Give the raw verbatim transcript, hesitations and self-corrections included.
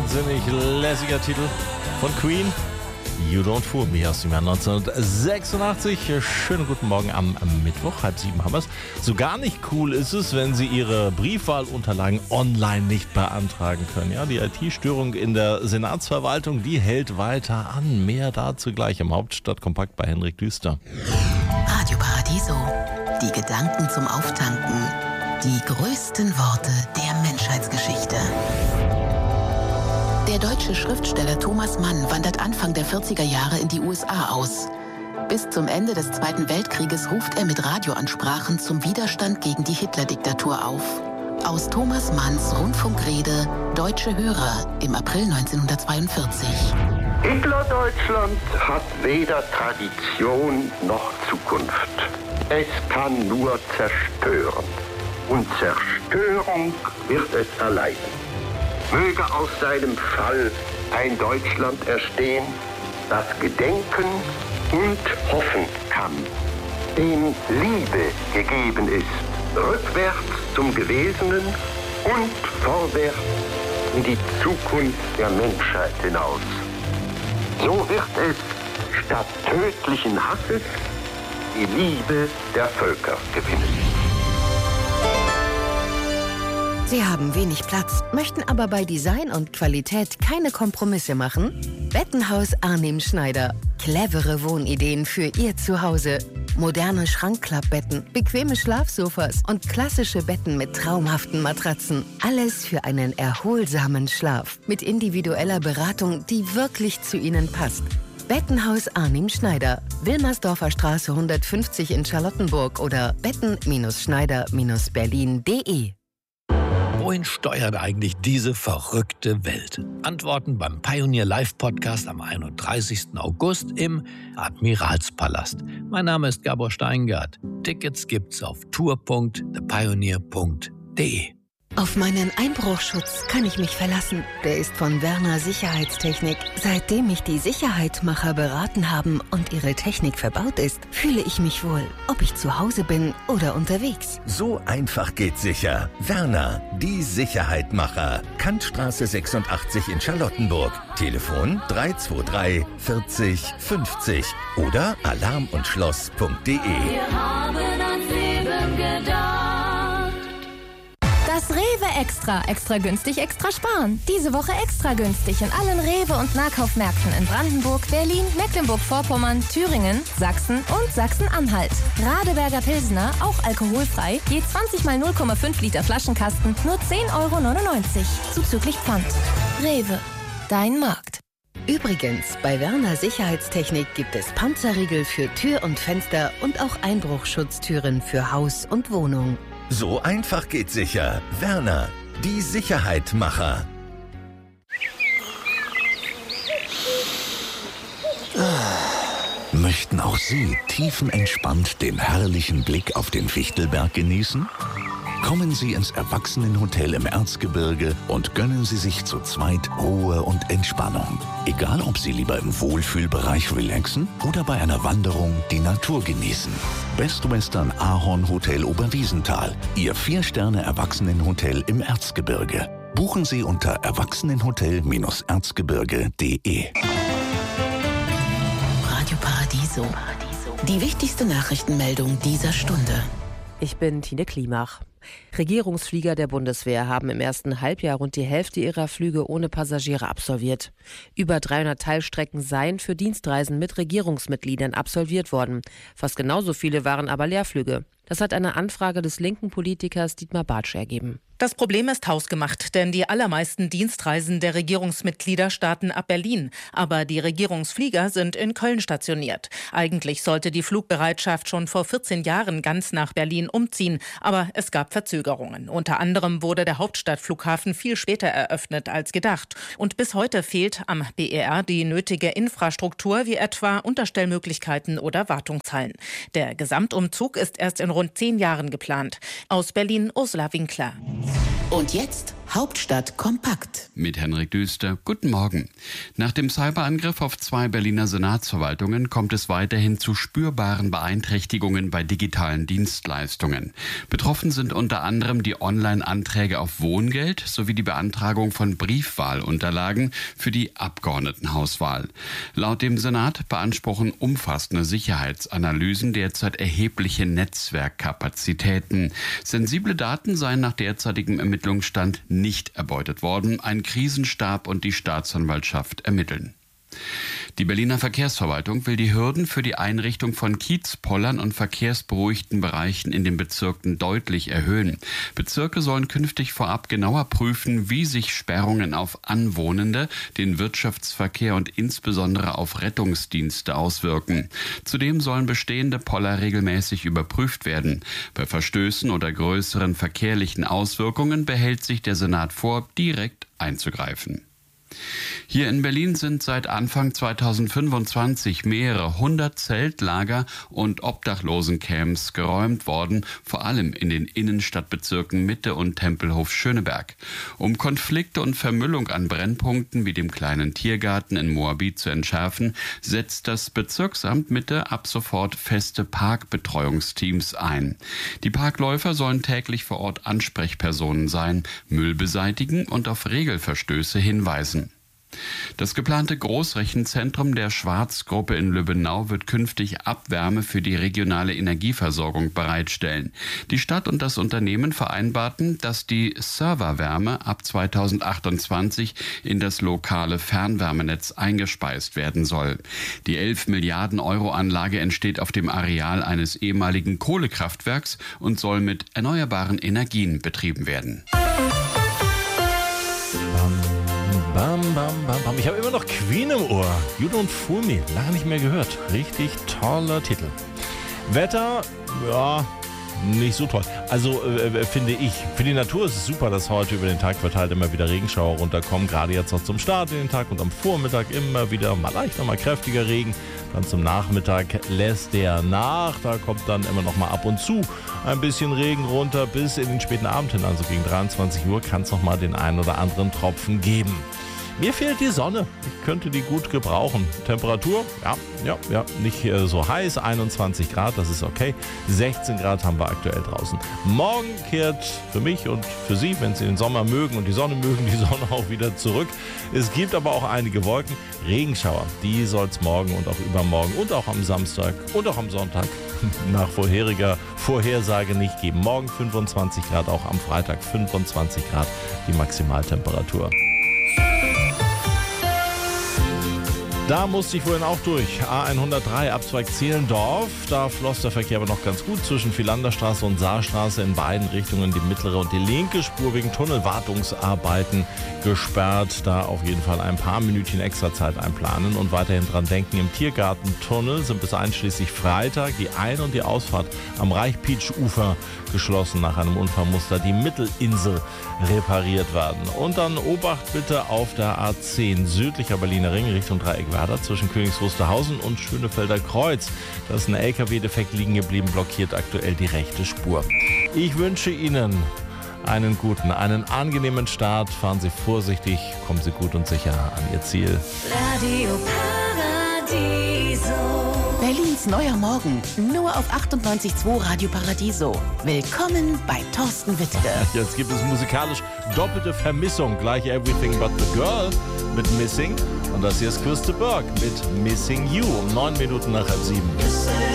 wahnsinnig lässiger Titel von Queen. You Don't Fool Me aus dem Jahr neunzehnhundertsechsundachtzig. Schönen guten Morgen am Mittwoch, halb sieben haben wir es. So gar nicht cool ist es, wenn Sie Ihre Briefwahlunterlagen online nicht beantragen können. Ja, die I T-Störung in der Senatsverwaltung, die hält weiter an. Mehr dazu gleich im Hauptstadtkompakt bei Henrik Düster. Radio Paradiso. Die Gedanken zum Auftanken. Die größten Worte der Menschheitsgeschichte. Der deutsche Schriftsteller Thomas Mann wandert Anfang der vierziger Jahre in die U S A aus. Bis zum Ende des Zweiten Weltkrieges ruft er mit Radioansprachen zum Widerstand gegen die Hitler-Diktatur auf. Aus Thomas Manns Rundfunkrede Deutsche Hörer im April neunzehnhundertzweiundvierzig. Hitler-Deutschland hat weder Tradition noch Zukunft. Es kann nur zerstören. Und Zerstörung wird es erleiden. Möge aus seinem Fall ein Deutschland erstehen, das gedenken und hoffen kann, dem Liebe gegeben ist, rückwärts zum Gewesenen und vorwärts in die Zukunft der Menschheit hinaus. So wird es statt tödlichen Hasses die Liebe der Völker gewinnen. Sie haben wenig Platz, möchten aber bei Design und Qualität keine Kompromisse machen? Bettenhaus Arnim Schneider. Clevere Wohnideen für Ihr Zuhause. Moderne Schrankklappbetten, bequeme Schlafsofas und klassische Betten mit traumhaften Matratzen. Alles für einen erholsamen Schlaf. Mit individueller Beratung, die wirklich zu Ihnen passt. Bettenhaus Arnim Schneider. Wilmersdorfer Straße hundertfünfzig in Charlottenburg oder betten Schneider Berlin punkt de. Wohin steuert eigentlich diese verrückte Welt? Antworten beim Pioneer Live Podcast am einunddreißigsten August im Admiralspalast. Mein Name ist Gabor Steingart. Tickets gibt's auf tour punkt the pioneer punkt de. Auf meinen Einbruchschutz kann ich mich verlassen. Der ist von Werner Sicherheitstechnik. Seitdem mich die Sicherheitmacher beraten haben und ihre Technik verbaut ist, fühle ich mich wohl, ob ich zu Hause bin oder unterwegs. So einfach geht sicher. Werner, die Sicherheitmacher. Kantstraße sechsundachtzig in Charlottenburg. Telefon drei zwei drei vierzig fünfzig oder alarm und schloss punkt de. Wir haben ans Leben gedacht. Das Rewe Extra. Extra günstig, extra sparen. Diese Woche extra günstig in allen Rewe- und Nahkaufmärkten in Brandenburg, Berlin, Mecklenburg-Vorpommern, Thüringen, Sachsen und Sachsen-Anhalt. Radeberger Pilsner, auch alkoholfrei, je zwanzig mal null Komma fünf Liter Flaschenkasten, nur zehn Euro neunundneunzig. Zuzüglich Pfand. Rewe. Dein Markt. Übrigens, bei Werner Sicherheitstechnik gibt es Panzerriegel für Tür und Fenster und auch Einbruchschutztüren für Haus und Wohnung. So einfach geht sicher. Werner, die Sicherheitmacher. Möchten auch Sie tiefenentspannt den herrlichen Blick auf den Fichtelberg genießen? Kommen Sie ins Erwachsenenhotel im Erzgebirge und gönnen Sie sich zu zweit Ruhe und Entspannung. Egal, ob Sie lieber im Wohlfühlbereich relaxen oder bei einer Wanderung die Natur genießen. Best Western Ahorn Hotel Oberwiesenthal, Ihr Vier-Sterne-Erwachsenenhotel im Erzgebirge. Buchen Sie unter erwachsenenhotel Bindestrich erzgebirge punkt de. Radio Paradiso. Die wichtigste Nachrichtenmeldung dieser Stunde. Ich bin Tine Klimach. Regierungsflieger der Bundeswehr haben im ersten Halbjahr rund die Hälfte ihrer Flüge ohne Passagiere absolviert. Über dreihundert Teilstrecken seien für Dienstreisen mit Regierungsmitgliedern absolviert worden. Fast genauso viele waren aber Leerflüge. Das hat eine Anfrage des linken Politikers Dietmar Bartsch ergeben. Das Problem ist hausgemacht, denn die allermeisten Dienstreisen der Regierungsmitglieder starten ab Berlin. Aber die Regierungsflieger sind in Köln stationiert. Eigentlich sollte die Flugbereitschaft schon vor vierzehn Jahren ganz nach Berlin umziehen. Aber es gab Verzögerungen. Unter anderem wurde der Hauptstadtflughafen viel später eröffnet als gedacht. Und bis heute fehlt am B E R die nötige Infrastruktur, wie etwa Unterstellmöglichkeiten oder Wartungshallen. Der Gesamtumzug ist erst in rund zehn Jahren geplant. Aus Berlin Ursula Winkler. Und jetzt Hauptstadt kompakt. Mit Henrik Düster. Guten Morgen. Nach dem Cyberangriff auf zwei Berliner Senatsverwaltungen kommt es weiterhin zu spürbaren Beeinträchtigungen bei digitalen Dienstleistungen. Betroffen sind unter anderem die Online-Anträge auf Wohngeld sowie die Beantragung von Briefwahlunterlagen für die Abgeordnetenhauswahl. Laut dem Senat beanspruchen umfassende Sicherheitsanalysen derzeit erhebliche Netzwerkkapazitäten. Sensible Daten seien nach derzeitigem Ermittlungsstand nicht erbeutet worden. Ein Krisenstab und die Staatsanwaltschaft ermitteln. Die Berliner Verkehrsverwaltung will die Hürden für die Einrichtung von Kiezpollern und verkehrsberuhigten Bereichen in den Bezirken deutlich erhöhen. Bezirke sollen künftig vorab genauer prüfen, wie sich Sperrungen auf Anwohnende, den Wirtschaftsverkehr und insbesondere auf Rettungsdienste auswirken. Zudem sollen bestehende Poller regelmäßig überprüft werden. Bei Verstößen oder größeren verkehrlichen Auswirkungen behält sich der Senat vor, direkt einzugreifen. Hier in Berlin sind seit Anfang zweitausendfünfundzwanzig mehrere hundert Zeltlager und Obdachlosencamps geräumt worden, vor allem in den Innenstadtbezirken Mitte und Tempelhof-Schöneberg. Um Konflikte und Vermüllung an Brennpunkten wie dem kleinen Tiergarten in Moabit zu entschärfen, setzt das Bezirksamt Mitte ab sofort feste Parkbetreuungsteams ein. Die Parkläufer sollen täglich vor Ort Ansprechpersonen sein, Müll beseitigen und auf Regelverstöße hinweisen. Das geplante Großrechenzentrum der Schwarz-Gruppe in Lübbenau wird künftig Abwärme für die regionale Energieversorgung bereitstellen. Die Stadt und das Unternehmen vereinbarten, dass die Serverwärme ab zweitausendachtundzwanzig in das lokale Fernwärmenetz eingespeist werden soll. Die elf Milliarden Euro Anlage entsteht auf dem Areal eines ehemaligen Kohlekraftwerks und soll mit erneuerbaren Energien betrieben werden. Bam, bam, bam, bam. Ich habe immer noch Queen im Ohr. You Don't Fool Me. Lange nicht mehr gehört. Richtig toller Titel. Wetter, ja, nicht so toll. Also äh, finde ich, für die Natur ist es super, dass heute über den Tag verteilt immer wieder Regenschauer runterkommen. Gerade jetzt noch zum Start in den Tag und am Vormittag immer wieder mal leichter, mal kräftiger Regen. Dann zum Nachmittag lässt der nach. Da kommt dann immer noch mal ab und zu ein bisschen Regen runter bis in den späten Abend hin. Also gegen dreiundzwanzig Uhr kann es noch mal den einen oder anderen Tropfen geben. Mir fehlt die Sonne. Ich könnte die gut gebrauchen. Temperatur, ja, ja, ja, nicht äh, so heiß. einundzwanzig Grad, das ist okay. sechzehn Grad haben wir aktuell draußen. Morgen kehrt für mich und für Sie, wenn Sie den Sommer mögen und die Sonne mögen, die Sonne auch wieder zurück. Es gibt aber auch einige Wolken. Regenschauer, die soll es morgen und auch übermorgen und auch am Samstag und auch am Sonntag nach vorheriger Vorhersage nicht geben. Morgen fünfundzwanzig Grad, auch am Freitag fünfundzwanzig Grad die Maximaltemperatur. Da musste ich vorhin auch durch. A hundertdrei, Abzweig Zehlendorf. Da floss der Verkehr aber noch ganz gut zwischen Philanderstraße und Saarstraße in beiden Richtungen. Die mittlere und die linke Spur wegen Tunnelwartungsarbeiten gesperrt. Da auf jeden Fall ein paar Minütchen extra Zeit einplanen und weiterhin dran denken. Im Tiergartentunnel sind bis einschließlich Freitag die Ein- und die Ausfahrt am Reich-Pietsch-Ufer geschlossen. Nach einem Unfall muss da die Mittelinsel repariert werden. Und dann Obacht bitte auf der A zehn südlicher Berliner Ring Richtung Dreieckwerder zwischen Königs Wusterhausen und Schönefelder Kreuz. Da ist ein L K W-Defekt liegen geblieben, blockiert aktuell die rechte Spur. Ich wünsche Ihnen einen guten, einen angenehmen Start. Fahren Sie vorsichtig, kommen Sie gut und sicher an Ihr Ziel. Radio Paradiso. Berlins neuer Morgen. Nur auf achtundneunzig Komma zwei Radio Paradiso. Willkommen bei Thorsten Wittke. Jetzt gibt es musikalisch doppelte Vermissung. Gleich Everything But The Girl mit Missing. Und das hier ist Christa Burke mit Missing You um neun Minuten nach halb sieben.